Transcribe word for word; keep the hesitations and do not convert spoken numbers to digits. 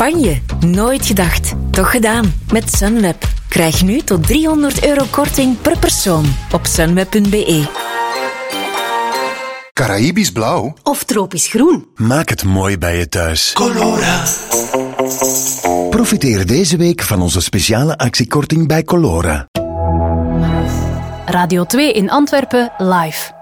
Spanje. Nooit gedacht. Toch gedaan. Met Sunweb. Krijg nu tot driehonderd euro korting per persoon op sunweb punt be. Caraïbisch blauw of tropisch groen. Maak het mooi bij je thuis. Colora. Profiteer deze week van onze speciale actiekorting bij Colora. Radio twee in Antwerpen live.